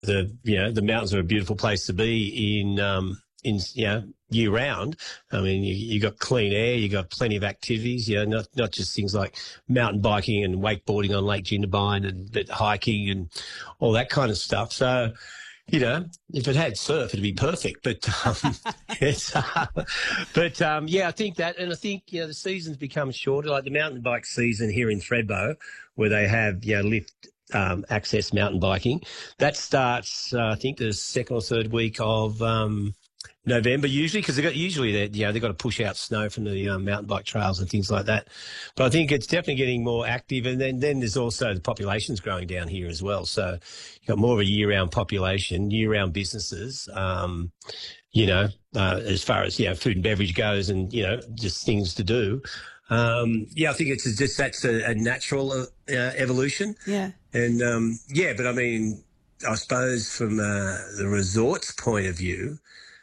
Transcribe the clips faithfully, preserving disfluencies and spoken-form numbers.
the you know the mountains are a beautiful place to be in um, in you know year round. I mean, you you got clean air, you got plenty of activities. You know, not not just things like mountain biking and wakeboarding on Lake Jindabyne and but hiking and all that kind of stuff. So, you know, if it had surf, it'd be perfect. But um, it's, uh, but um, yeah, I think that, and I think you know the seasons become shorter. Like the mountain bike season here in Thredbo, where they have you know lift. Um, access mountain biking. That starts, uh, I think, the second or third week of um, November usually, because they got usually they you know they've got to push out snow from the um, mountain bike trails and things like that. But I think it's definitely getting more active, and then then there's also the population's growing down here as well. So you've got more of a year-round population, year-round businesses. Um, you know, uh, as far as you know, food and beverage goes, and you know, just things to do. Um, yeah, I think it's just that's a, a natural uh, evolution. Yeah. And, um, yeah, but I mean, I suppose from uh, the resort's point of view,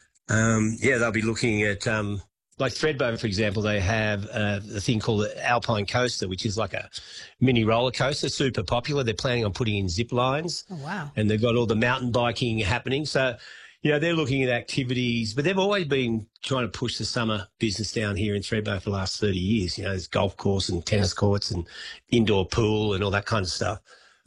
um, yeah, they'll be looking at, um, like Thredbo, for example, they have uh, a thing called the Alpine Coaster, which is like a mini roller coaster, super popular. They're planning on putting in zip lines. Oh, wow. And they've got all the mountain biking happening. So, you know, they're looking at activities, but they've always been trying to push the summer business down here in Thredbo for the last thirty years. You know, there's golf course and tennis courts and indoor pool and all that kind of stuff.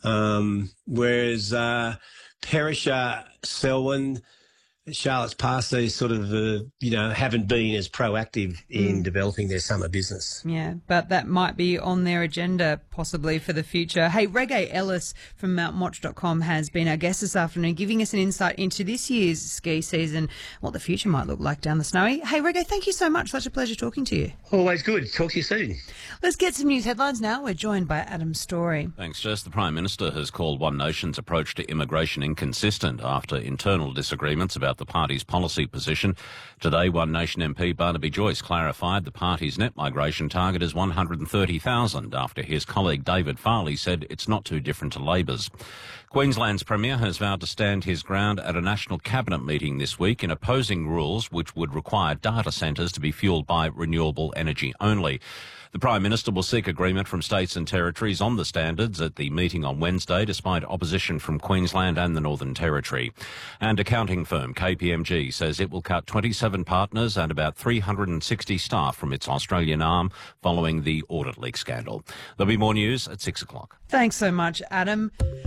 Um, whereas uh, Perisher, Selwyn, Charlotte's Pass, they sort of, uh, you know, haven't been as proactive in mm. developing their summer business. Yeah, but that might be on their agenda possibly for the future. Hey, Reggae Ellis from mountain watch dot com has been our guest this afternoon, giving us an insight into this year's ski season, what the future might look like down the Snowy. Hey, Reggae, thank you so much. Such a pleasure talking to you. Always good. Talk to you soon. Let's get some news headlines now. We're joined by Adam Story. Thanks, Jess. The Prime Minister has called One Nation's approach to immigration inconsistent after internal disagreements about the party's policy position. Today, One Nation M P Barnaby Joyce clarified the party's net migration target is one hundred thirty thousand after his colleague David Farley said it's not too different to Labor's. Queensland's Premier has vowed to stand his ground at a National Cabinet meeting this week in opposing rules which would require data centres to be fuelled by renewable energy only. The Prime Minister will seek agreement from states and territories on the standards at the meeting on Wednesday, despite opposition from Queensland and the Northern Territory. And accounting firm K P M G says it will cut twenty-seven partners and about three hundred sixty staff from its Australian arm following the audit leak scandal. There'll be more news at six o'clock. Thanks so much, Adam.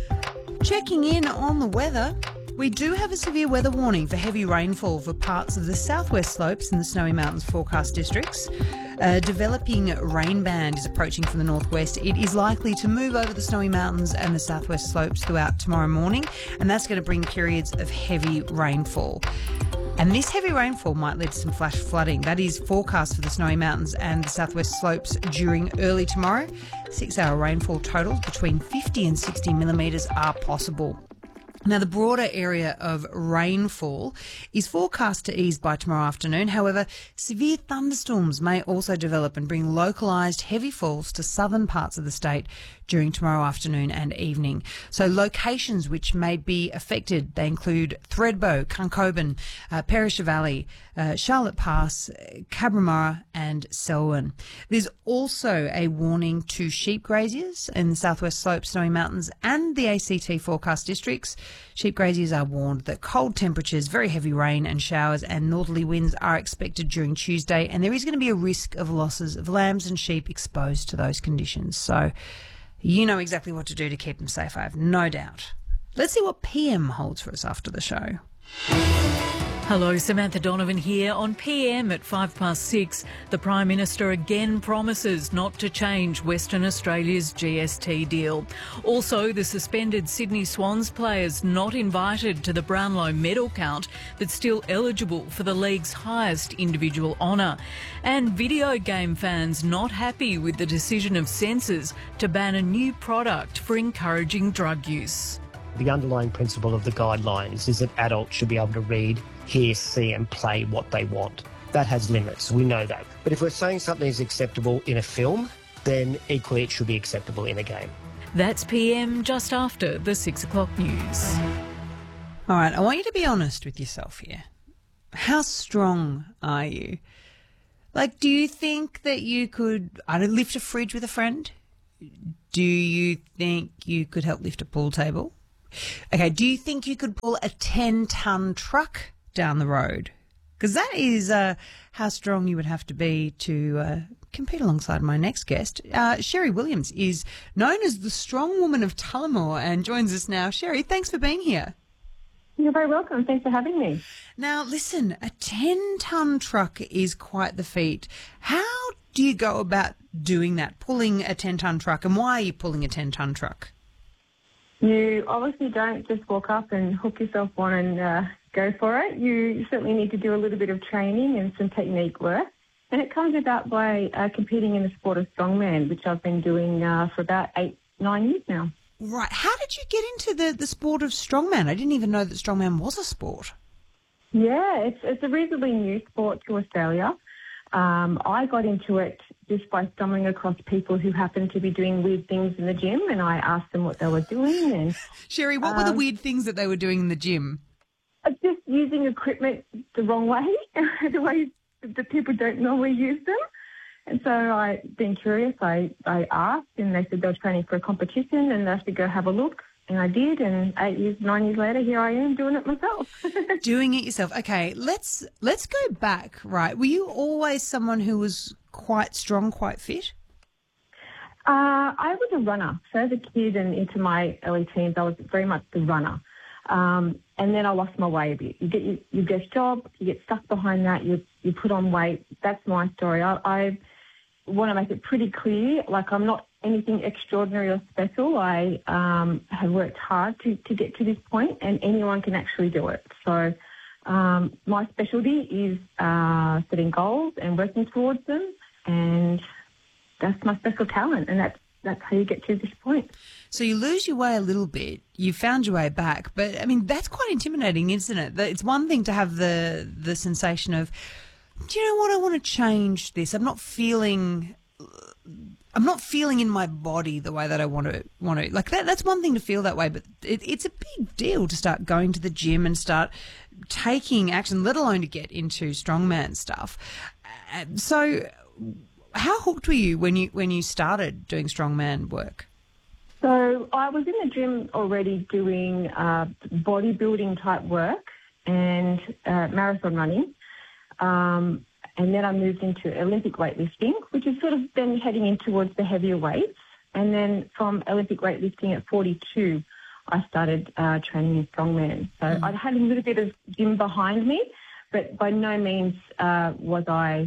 Checking in on the weather. We do have a severe weather warning for heavy rainfall for parts of the southwest slopes and the Snowy Mountains forecast districts. A developing rain band is approaching from the northwest. It is likely to move over the Snowy Mountains and the southwest slopes throughout tomorrow morning, and that's going to bring periods of heavy rainfall. And this heavy rainfall might lead to some flash flooding. That is forecast for the Snowy Mountains and the southwest slopes during early tomorrow. Six-hour rainfall totals between fifty and sixty millimetres are possible. Now, the broader area of rainfall is forecast to ease by tomorrow afternoon. However, severe thunderstorms may also develop and bring localised heavy falls to southern parts of the state during tomorrow afternoon and evening. So locations which may be affected, they include Thredbo, Carncoban, uh, Perisher Valley, uh, Charlotte Pass, Cabramurra and Selwyn. There's also a warning to sheep graziers in the southwest slopes, Snowy Mountains and the A C T forecast districts. Sheep graziers are warned that cold temperatures, very heavy rain and showers and northerly winds are expected during Tuesday, and there is going to be a risk of losses of lambs and sheep exposed to those conditions. So you know exactly what to do to keep them safe, I have no doubt. Let's see what P M holds for us after the show. Hello, Samantha Donovan here. On P M at five past six, the Prime Minister again promises not to change Western Australia's G S T deal. Also, the suspended Sydney Swans players not invited to the Brownlow medal count, but still eligible for the league's highest individual honour. And video game fans not happy with the decision of censors to ban a new product for encouraging drug use. The underlying principle of the guidelines is that adults should be able to read, hear, see and play what they want. That has limits, we know that. But if we're saying something is acceptable in a film, then equally it should be acceptable in a game. That's P M just after the six o'clock news. All right, I want you to be honest with yourself here. How strong are you? Like, do you think that you could, I don't know, lift a fridge with a friend? Do you think you could help lift a pool table? Okay, do you think you could pull a ten-ton truck down the road? Because that is uh, how strong you would have to be to uh, compete alongside my next guest. Uh, Sherry Williams is known as the Strong Woman of Tullamore and joins us now. Sherry, thanks for being here. You're very welcome. Thanks for having me. Now, listen, a ten-ton truck is quite the feat. How do you go about doing that, pulling a ten-ton truck, and why are you pulling a ten-ton truck? You obviously don't just walk up and hook yourself on and uh, go for it. You certainly need to do a little bit of training and some technique work. And it comes about by uh, competing in the sport of strongman, which I've been doing uh, for about eight, nine years now. Right. How did you get into the, the sport of strongman? I didn't even know that strongman was a sport. Yeah, it's, it's a reasonably new sport to Australia. Um, I got into it just by stumbling across people who happened to be doing weird things in the gym, and I asked them what they were doing. And Sherry, what um, were the weird things that they were doing in the gym? Just using equipment the wrong way, the way that people don't normally use them. And so I, being curious, I, I asked, and they said they were training for a competition and I should go have a look. And I did, and eight years, nine years later, here I am doing it myself. Doing it yourself. Okay, let's let's go back, right? Were you always someone who was quite strong, quite fit? Uh, I was a runner. So as a kid and into my early teens, I was very much the runner. Um, and then I lost my way a bit. You get you, you get a job, you get stuck behind that, you you put on weight. That's my story. I, I want to make it pretty clear, like I'm not anything extraordinary or special. I um, have worked hard to, to get to this point, and anyone can actually do it. So um, my specialty is uh, setting goals and working towards them, and that's my special talent, and that's that's how you get to this point. So you lose your way a little bit, you found your way back, but I mean that's quite intimidating, isn't it? That it's one thing to have the the sensation of, do you know what, I want to change this. I'm not feeling I'm not feeling in my body the way that I want to want to. Like that that's one thing to feel that way, but it, it's a big deal to start going to the gym and start taking action, let alone to get into strongman stuff. Uh, so how hooked were you when you when you started doing strongman work? So I was in the gym already doing uh, bodybuilding type work and uh, marathon running. Um, and then I moved into Olympic weightlifting, which is sort of then heading in towards the heavier weights. And then from Olympic weightlifting at forty-two, I started uh, training in strongman. So mm. I'd had a little bit of gym behind me, but by no means uh, was I...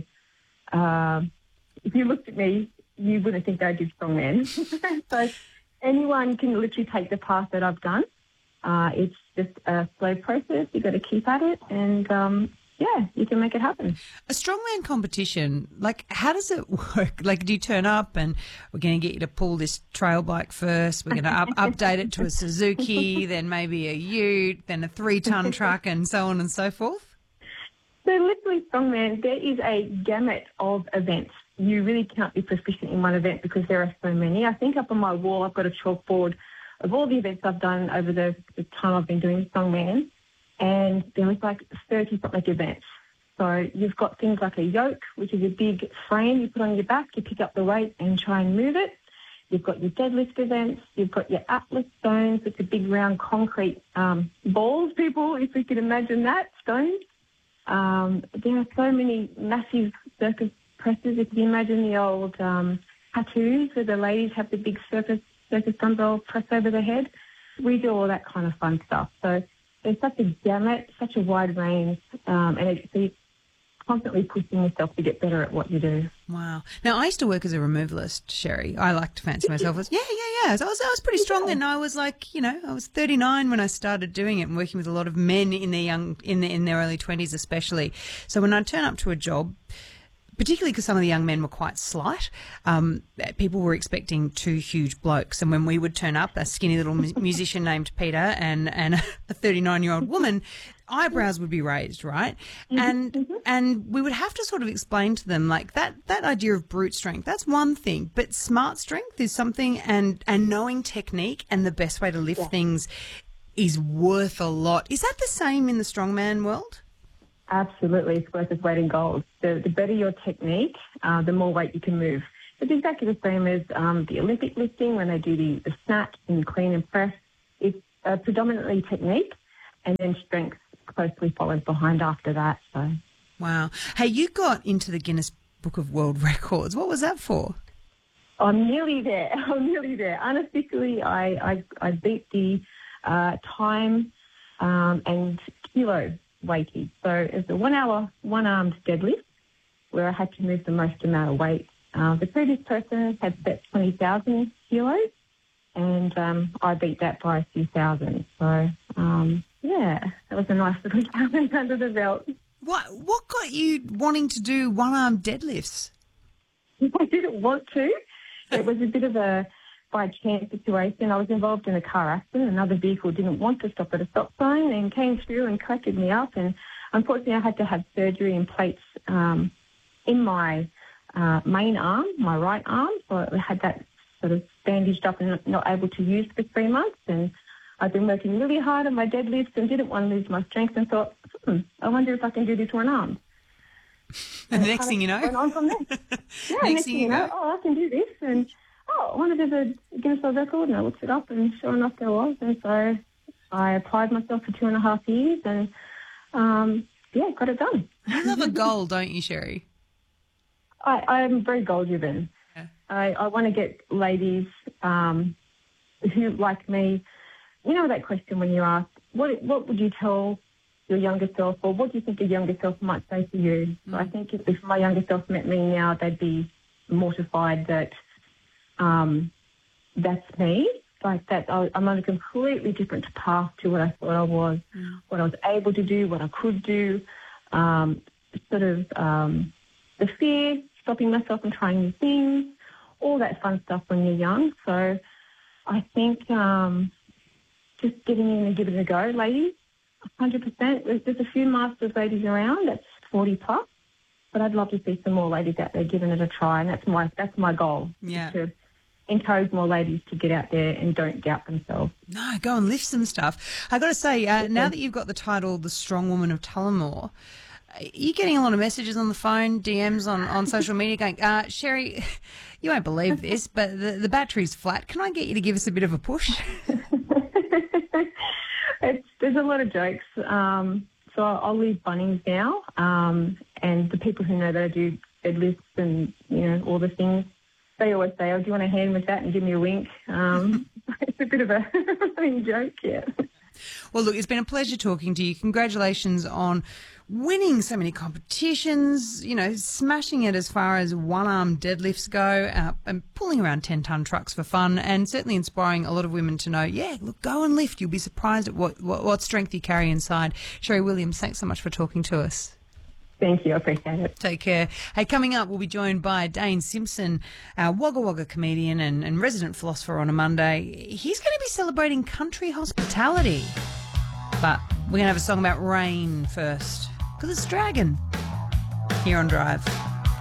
Uh, if you looked at me, you wouldn't think I did strongman. So anyone can literally take the path that I've done. Uh, it's just a slow process. You've got to keep at it, and um, yeah, you can make it happen. A strongman competition, like, how does it work? Like, do you turn up and we're going to get you to pull this trail bike first, we're going to up, update it to a Suzuki, then maybe a ute, then a three-ton truck, and so on and so forth? So literally strongman, there is a gamut of events. You really can't be proficient in one event because there are so many. I think up on my wall I've got a chalkboard of all the events I've done over the, the time I've been doing strongman, and there was like thirty-something events. So you've got things like a yoke, which is a big frame you put on your back, you pick up the weight and try and move it. You've got your deadlift events. You've got your Atlas stones, which are big round concrete um, balls, people, if you can imagine that, stones. Um, there are so many massive circus presses. If you imagine the old um, tattoos where the ladies have the big circus circus dumbbell press over their head, we do all that kind of fun stuff. So there's such a gamut, such a wide range, um, and it's, it's constantly pushing yourself to get better at what you do. Wow. Now, I used to work as a removalist, Sherry. I like to fancy myself as, yeah, yeah, yeah. So I was, I was pretty strong then. I was like, you know, I was thirty-nine when I started doing it and working with a lot of men in their young, in their, in their early twenties especially. So when I'd turn up to a job, particularly because some of the young men were quite slight, um, people were expecting two huge blokes. And when we would turn up, a skinny little mu- musician named Peter and, and a thirty-nine-year-old woman, eyebrows would be raised, right? Mm-hmm. And mm-hmm. and we would have to sort of explain to them, like, that, that idea of brute strength, that's one thing, but smart strength is something, and, and knowing technique and the best way to lift yeah. things is worth a lot. Is that the same in the strongman world? Absolutely. It's worth its weight in gold. The, the better your technique, uh, the more weight you can move. It's exactly the same as um, the Olympic lifting when they do the, the snatch and clean and press. It's uh, predominantly technique, and then strength closely followed behind after that. So, wow. Hey, you got into the Guinness Book of World Records. What was that for? I'm nearly there. I'm nearly there. Unofficially, I, I, I beat the uh, time um, and kilo weighted. So it's a one-hour, one-armed deadlift where I had to move the most amount of weight. Uh, the previous person had set twenty thousand kilos, and um, I beat that by a few thousand. So, um, yeah, that was a nice little challenge under the belt. What What got you wanting to do one-armed deadlifts? I didn't want to. It was a bit of a by chance situation. I was involved in a car accident. Another vehicle didn't want to stop at a stop sign and came through and cracking me up. And unfortunately, I had to have surgery and plates um, in my uh, main arm, my right arm. So I had that sort of bandaged up and not able to use for three months. And I've been working really hard on my deadlifts and didn't want to lose my strength and thought, hmm, I wonder if I can do this one arm. And the next thing you know, went on from there. Yeah, next, next thing you know, oh, I can do this, and oh, I wanted to do a Guinness World Record, and I looked it up, and sure enough, there was, and so I applied myself for two and a half years, and um, yeah, got it done. You love a goal, don't you, Sherry? I, I'm very goal driven. Yeah. I, I want to get ladies um, who, like me, you know that question when you ask, what what would you tell your younger self, or what do you think your younger self might say to you? Mm. So I think if, if my younger self met me now, they'd be mortified that um, that's me, like that I, I'm on a completely different path to what I thought I was, mm. what I was able to do, what I could do, um, sort of um, the fear, stopping myself from trying new things, all that fun stuff when you're young. So I think um, just getting in and giving it a go, ladies. one hundred percent. There's a few masters ladies around, that's forty plus, but I'd love to see some more ladies out there giving it a try, and that's my that's my goal. Yeah. To encourage more ladies to get out there and don't doubt themselves. No, go and lift some stuff. I got to say, uh, now that you've got the title, The Strong Woman of Tullamore, are you getting a lot of messages on the phone, D Ms on, on social media going, uh, Sherry, you won't believe this, but the, the battery's flat. Can I get you to give us a bit of a push? It's, there's a lot of jokes. Um, so I'll leave Bunnings now, um, and the people who know that I do deadlifts and, you know, all the things, they always say, oh, do you want a hand with that and give me a wink? Um, it's a bit of a running joke, yeah. Well, look, it's been a pleasure talking to you. Congratulations on winning so many competitions, you know, smashing it as far as one-arm deadlifts go, uh, and pulling around ten-ton trucks for fun, and certainly inspiring a lot of women to know, yeah, look, go and lift. You'll be surprised at what, what, what strength you carry inside. Sherry Williams, thanks so much for talking to us. Thank you. I appreciate it. Take care. Hey, coming up, we'll be joined by Dane Simpson, our Wagga Wagga comedian and, and resident philosopher on a Monday. He's going to be celebrating country hospitality. But we're going to have a song about rain first, because it's Dragon here on Drive.